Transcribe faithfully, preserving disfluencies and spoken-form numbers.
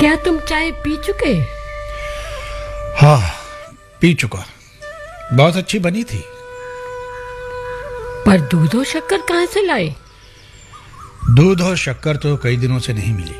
क्या तुम चाय पी चुके? हाँ, पी चुका। बहुत अच्छी बनी थी। पर दूध और शक्कर कहाँ से लाए? दूध और शक्कर तो कई दिनों से नहीं मिली।